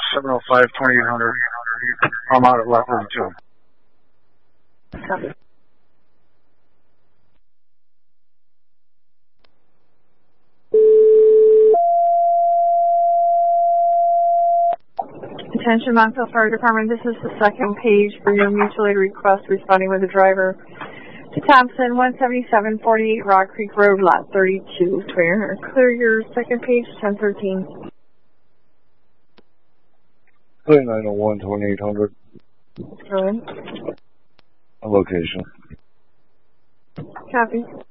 705 2800. I'm out at lot 32. Copy. Attention Montville Fire Department, this is the second page for your mutual aid request responding with a driver to Thompson, 17748 Rock Creek Road, lot 32. Clear your second page, 1013. Clear 901 2800. Go ahead. A location. Copy.